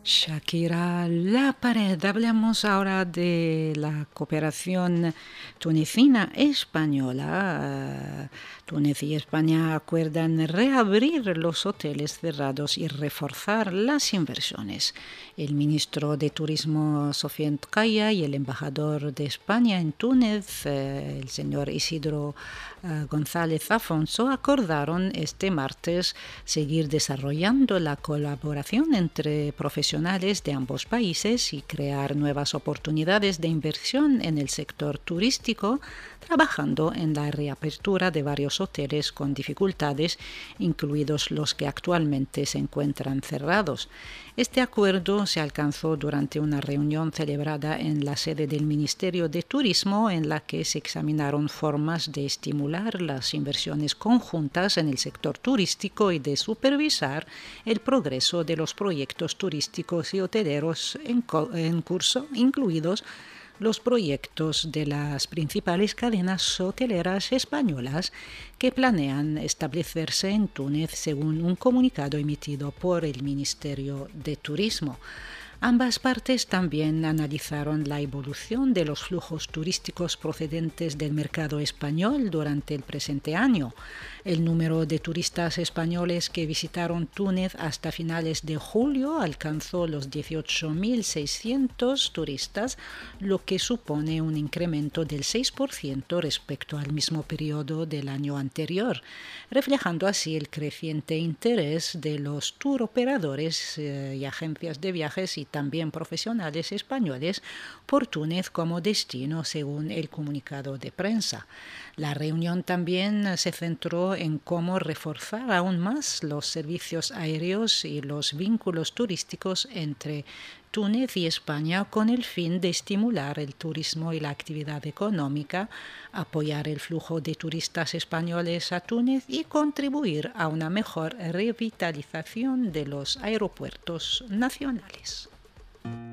Shakira La Pared. Hablamos ahora de la cooperación tunecina-española. Túnez y España acuerdan reabrir los hoteles cerrados y reforzar las inversiones. El ministro de Turismo, Sofiane Tqaya, y el embajador de España en Túnez, el señor Isidro González Afonso, acordaron este martes seguir desarrollando la colaboración entre profesionales de ambos países y crear nuevas oportunidades de inversión en el sector turístico, trabajando en la reapertura de varios hoteles con dificultades, incluidos los que actualmente se encuentran cerrados. Este acuerdo se alcanzó durante una reunión celebrada en la sede del Ministerio de Turismo, en la que se examinaron formas de estimular las inversiones conjuntas en el sector turístico y de supervisar el progreso de los proyectos turísticos y hoteleros en curso, incluidos los proyectos de las principales cadenas hoteleras españolas que planean establecerse en Túnez, según un comunicado emitido por el Ministerio de Turismo. Ambas partes también analizaron la evolución de los flujos turísticos procedentes del mercado español durante el presente año. El número de turistas españoles que visitaron Túnez hasta finales de julio alcanzó los 18.600 turistas, lo que supone un incremento del 6% respecto al mismo periodo del año anterior, reflejando así el creciente interés de los tour operadores y agencias de viajes y también profesionales españoles por Túnez como destino, según el comunicado de prensa. La reunión también se centró en cómo reforzar aún más los servicios aéreos y los vínculos turísticos entre Túnez y España, con el fin de estimular el turismo y la actividad económica, apoyar el flujo de turistas españoles a Túnez y contribuir a una mejor revitalización de los aeropuertos nacionales.